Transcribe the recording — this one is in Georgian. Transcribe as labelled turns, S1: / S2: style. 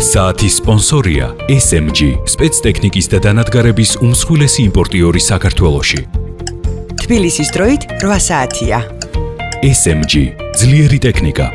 S1: საათის სპონსორია SMG, სპეცტექნიკის და დანადგარების უმსხვილესი იმპორტიორი საქართველოში.
S2: თბილისის დროით 8 საათია.
S1: SMG, ძლიერი ტექნიკა.